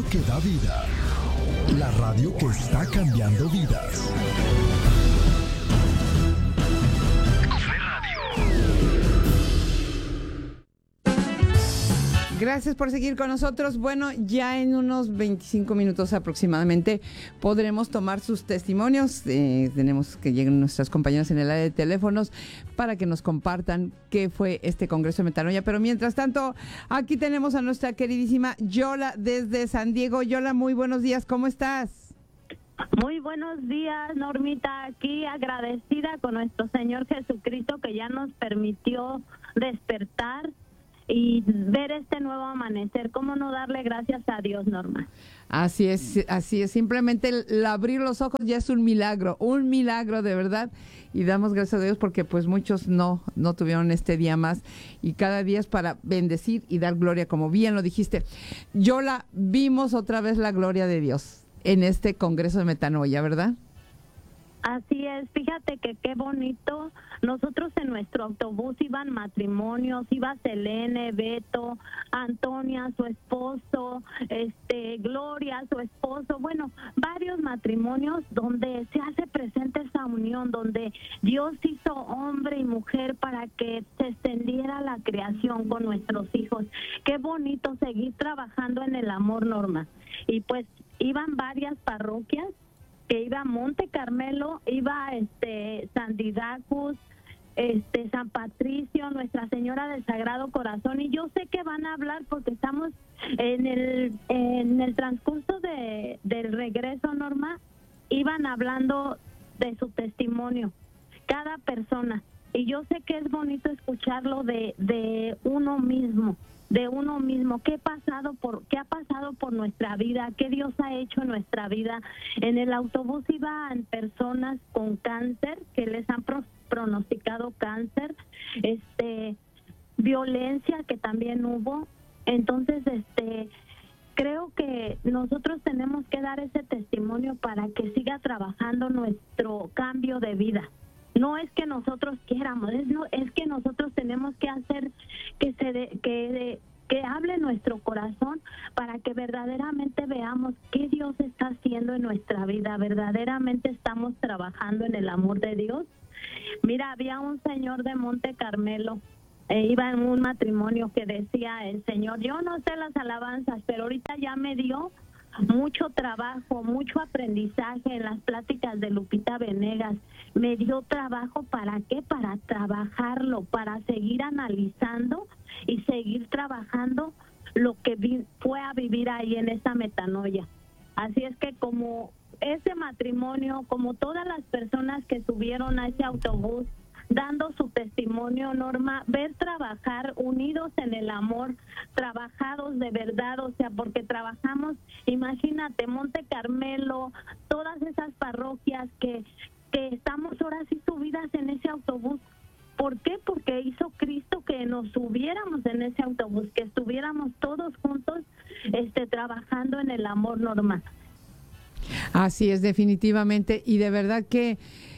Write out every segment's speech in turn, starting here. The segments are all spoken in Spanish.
radio que da vida. La radio que está cambiando vidas. Gracias por seguir con nosotros. Bueno, ya en unos 25 minutos aproximadamente podremos tomar sus testimonios. Tenemos que lleguen nuestras compañeras en el área de teléfonos para que nos compartan qué fue este Congreso de Metanoia. Pero mientras tanto, aquí tenemos a nuestra queridísima Yola desde San Diego. Yola, muy buenos días. ¿Cómo estás? Muy buenos días, Normita. Aquí agradecida con nuestro Señor Jesucristo que ya nos permitió despertar y ver este nuevo amanecer. ¿Cómo no darle gracias a Dios, Norma? Así es, así es. Simplemente el abrir los ojos ya es un milagro de verdad. Y damos gracias a Dios porque pues muchos no tuvieron este día más. Y cada día es para bendecir y dar gloria, como bien lo dijiste. Yola, vimos otra vez la gloria de Dios en este Congreso de Metanoia, ¿verdad? Así es, fíjate que qué bonito. Nosotros en nuestro autobús iban matrimonios, iba Selene, Beto, Antonia, su esposo, Gloria, su esposo, bueno, varios matrimonios donde se hace presente esa unión, donde Dios hizo hombre y mujer para que se extendiera la creación con nuestros hijos. Qué bonito seguir trabajando en el amor, Norma. Y pues iban varias parroquias, que iba Monte Carmelo, iba San Didacus, San Patricio, Nuestra Señora del Sagrado Corazón, y yo sé que van a hablar porque estamos en el transcurso del regreso, Norma, iban hablando de su testimonio, cada persona, y yo sé que es bonito escucharlo de uno mismo, qué ha pasado por nuestra vida, qué Dios ha hecho en nuestra vida. En el autobús iban personas con cáncer, que les han pronosticado cáncer, violencia que también hubo. Entonces, creo que nosotros tenemos que dar ese testimonio para que siga trabajando nuestro cambio de vida. No es que nosotros quieramos, es que nosotros tenemos que hacer que hable nuestro corazón para que verdaderamente veamos qué Dios está haciendo en nuestra vida. Verdaderamente estamos trabajando en el amor de Dios. Mira, había un señor de Monte Carmelo, iba en un matrimonio que decía el señor, yo no sé las alabanzas, pero ahorita ya me dio mucho trabajo, mucho aprendizaje en las pláticas de Lupita Venegas. Me dio trabajo, ¿para qué? Para trabajarlo, para seguir analizando y seguir trabajando lo que fue a vivir ahí en esa metanoia. Así es que como ese matrimonio, como todas las personas que subieron a ese autobús dando su testimonio, Norma, ver trabajar unidos en el amor, trabajados de verdad, o sea, porque trabajamos, imagínate, Monte Carmelo, todas esas parroquias que estamos ahora sí subidas en ese autobús. ¿Por qué? Porque hizo Cristo que nos subiéramos en ese autobús, que estuviéramos todos juntos trabajando en el amor, Norma. Así es, definitivamente, y de verdad que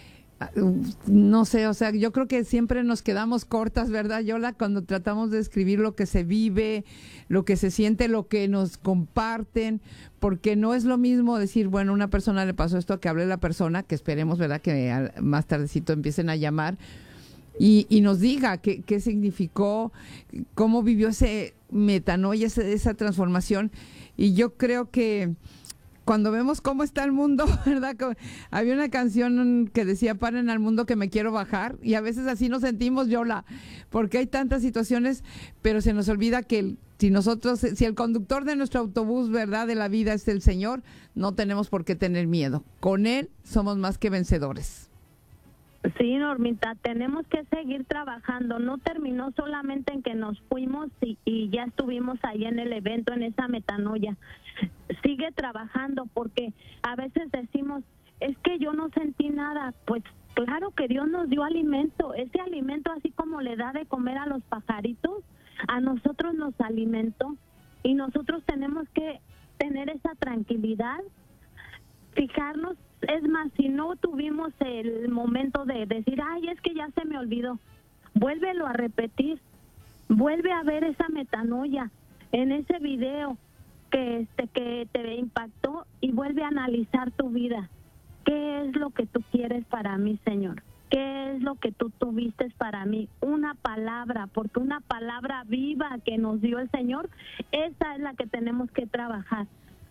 no sé, o sea, yo creo que siempre nos quedamos cortas, ¿verdad, Yola? Cuando tratamos de describir lo que se vive, lo que se siente, lo que nos comparten, porque no es lo mismo decir, bueno, una persona le pasó esto, que hable la persona, que esperemos, ¿verdad?, que más tardecito empiecen a llamar y nos diga qué significó, cómo vivió ese metanoia, esa transformación. Y yo creo que cuando vemos cómo está el mundo, ¿verdad? Había una canción que decía, paren al mundo que me quiero bajar, y a veces así nos sentimos, Yola, porque hay tantas situaciones, pero se nos olvida que si el conductor de nuestro autobús, ¿verdad?, de la vida es el Señor, no tenemos por qué tener miedo. Con Él somos más que vencedores. Sí, Normita, tenemos que seguir trabajando. No terminó solamente en que nos fuimos y ya estuvimos ahí en el evento, en esa metanoia. Sigue trabajando, porque a veces decimos, es que yo no sentí nada. Pues claro que Dios nos dio alimento. Ese alimento, así como le da de comer a los pajaritos, a nosotros nos alimentó. Y nosotros tenemos que tener esa tranquilidad, fijarnos. Es más, si no tuvimos el momento de decir, ay, es que ya se me olvidó, vuélvelo a repetir, vuelve a ver esa metanoia en ese video que te impactó y vuelve a analizar tu vida. ¿Qué es lo que tú quieres para mí, Señor? ¿Qué es lo que tú tuviste para mí? Una palabra, porque una palabra viva que nos dio el Señor, esa es la que tenemos que trabajar.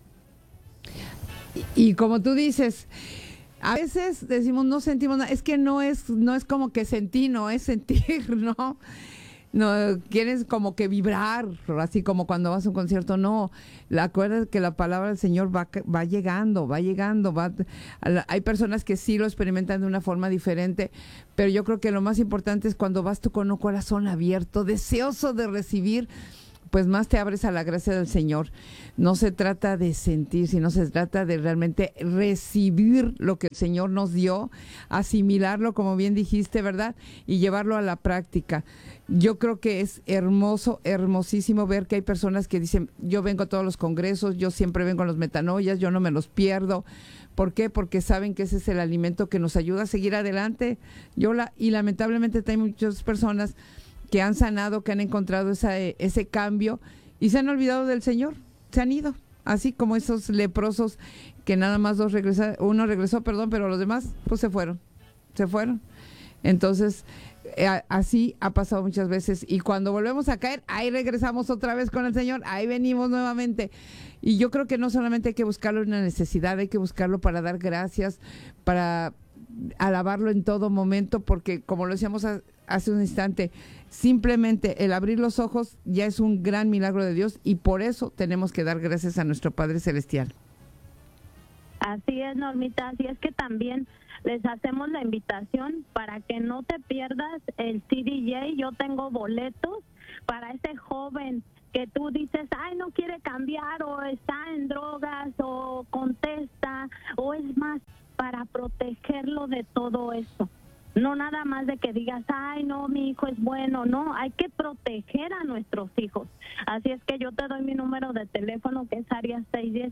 Y como tú dices, a veces decimos no sentimos nada, es que no es como que sentí, no es sentir, ¿no? No, quieres como que vibrar, así como cuando vas a un concierto, no. Acuérdate que la palabra del Señor va llegando. Hay personas que sí lo experimentan de una forma diferente, pero yo creo que lo más importante es cuando vas tú con un corazón abierto, deseoso de recibir, pues más te abres a la gracia del Señor. No se trata de sentir, sino se trata de realmente recibir lo que el Señor nos dio, asimilarlo, como bien dijiste, ¿verdad? Y llevarlo a la práctica. Yo creo que es hermoso, hermosísimo ver que hay personas que dicen, yo vengo a todos los congresos, yo siempre vengo a los metanoias, yo no me los pierdo. ¿Por qué? Porque saben que ese es el alimento que nos ayuda a seguir adelante. Y lamentablemente hay muchas personas que han sanado, que han encontrado ese cambio y se han olvidado del Señor, se han ido, así como esos leprosos que nada más uno regresó, pero los demás pues se fueron. Entonces, así ha pasado muchas veces y cuando volvemos a caer, ahí regresamos otra vez con el Señor, ahí venimos nuevamente. Y yo creo que no solamente hay que buscarlo en una necesidad, hay que buscarlo para dar gracias, para alabarlo en todo momento, porque como lo decíamos hace un instante, simplemente el abrir los ojos ya es un gran milagro de Dios y por eso tenemos que dar gracias a nuestro Padre Celestial. Así es, Normita, así es que también les hacemos la invitación para que no te pierdas el CDJ. Yo tengo boletos para ese joven que tú dices, ay, no quiere cambiar o está en drogas o contesta, o es más, para protegerlo de todo eso. No nada más de que digas, ay, no, mi hijo es bueno. No, hay que proteger a nuestros hijos. Así es que yo te doy mi número de teléfono, que es área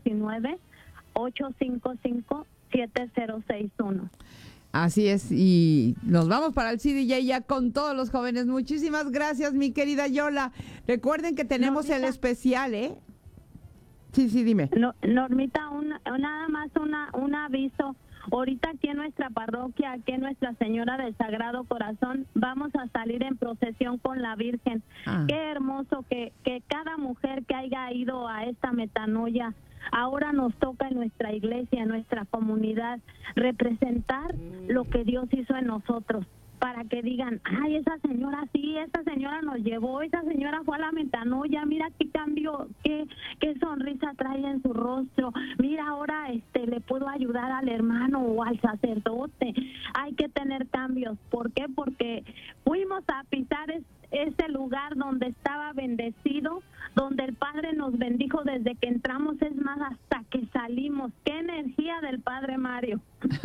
619-855-7061. Así es, y nos vamos para el CDJ ya con todos los jóvenes. Muchísimas gracias, mi querida Yola. Recuerden que tenemos el especial, ¿eh? Sí, dime. Normita, nada más un aviso. Ahorita aquí en nuestra parroquia, aquí en Nuestra Señora del Sagrado Corazón, vamos a salir en procesión con la Virgen. Qué hermoso que cada mujer que haya ido a esta metanoia, ahora nos toca en nuestra iglesia, en nuestra comunidad, representar lo que Dios hizo en nosotros, para que digan, ay, esa señora sí, esa señora nos llevó, esa señora fue a la metanoia, mira qué cambio, qué sonrisa trae en su rostro, mira ahora le puedo ayudar al hermano o al sacerdote. Hay que tener cambios. ¿Por qué? Porque fuimos a pisar ese lugar donde estaba bendecido, donde el Padre nos bendijo desde que entramos, es más, hasta que salimos. ¡Qué energía del Padre Mario!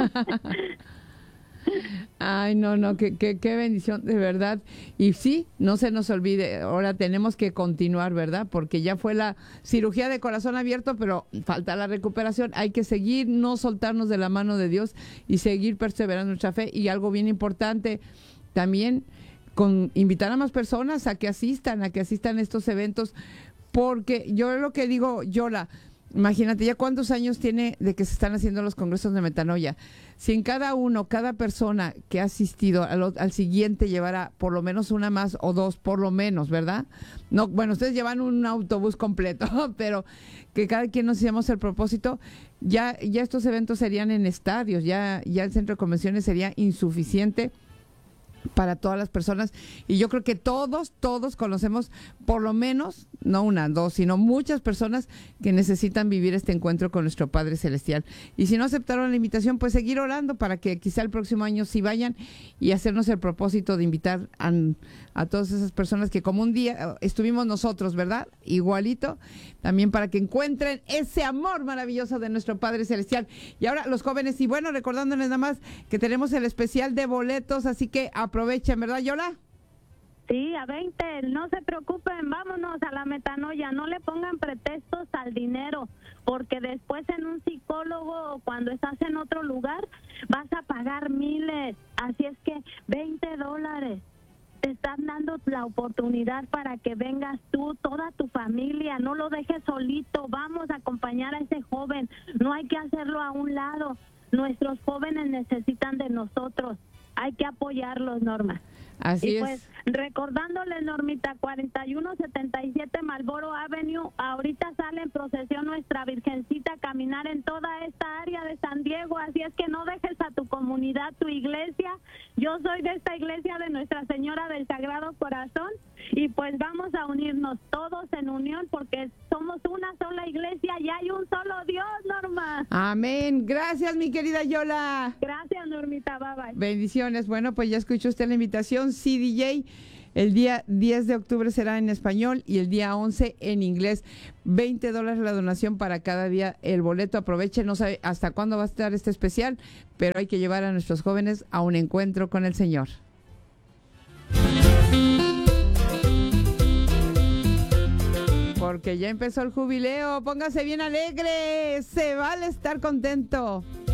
Ay, no, qué bendición, de verdad. Y sí, no se nos olvide, ahora tenemos que continuar, ¿verdad? Porque ya fue la cirugía de corazón abierto, pero falta la recuperación. Hay que seguir, no soltarnos de la mano de Dios y seguir perseverando en nuestra fe. Y algo bien importante también, invitar a más personas a que asistan a estos eventos, porque yo lo que digo, Yola, imagínate ya cuántos años tiene de que se están haciendo los congresos de metanoia. Si en cada persona que ha asistido al siguiente llevara por lo menos una más o dos, por lo menos, ¿verdad? No, bueno, ustedes llevan un autobús completo, pero que cada quien nos hiciéramos el propósito, ya estos eventos serían en estadios, ya el centro de convenciones sería insuficiente para todas las personas, y yo creo que todos conocemos por lo menos, no una, dos, sino muchas personas que necesitan vivir este encuentro con nuestro Padre Celestial. Y si no aceptaron la invitación, pues seguir orando para que quizá el próximo año sí vayan, y hacernos el propósito de invitar a todas esas personas que como un día estuvimos nosotros, ¿verdad? Igualito, también para que encuentren ese amor maravilloso de nuestro Padre Celestial. Y ahora los jóvenes, y bueno, recordándoles nada más que tenemos el especial de boletos, así que aprovechen, ¿verdad, Yola? Sí, a 20, no se preocupen, vámonos a la metanoia, no le pongan pretextos al dinero, porque después en un psicólogo o cuando estás en otro lugar vas a pagar miles, así es que $20, te están dando la oportunidad para que vengas tú, toda tu familia, no lo dejes solito, vamos a acompañar a ese joven, no hay que hacerlo a un lado, nuestros jóvenes necesitan de nosotros, hay que apoyarlos, Norma. Así y pues, es. recordándole, Normita, 4177 Marlboro Avenue, ahorita sale en procesión nuestra Virgencita a caminar en toda esta área de San Diego, así es que no dejes a tu comunidad, tu iglesia. Yo soy de esta iglesia de Nuestra Señora del Sagrado Corazón, y pues vamos a unirnos todos en unión, porque somos una sola iglesia y hay un solo Dios, Norma. Amén. Gracias, mi querida Yola. Gracias, Normita, bye bye. Bendiciones. Bueno, pues ya escuchó usted la invitación. CDJ, el día 10 de octubre será en español y el día 11 en inglés. $20 la donación para cada día el boleto. Aproveche, no sabe hasta cuándo va a estar este especial, pero hay que llevar a nuestros jóvenes a un encuentro con el Señor. Porque ya empezó el jubileo. Póngase bien alegre. Se vale estar contento.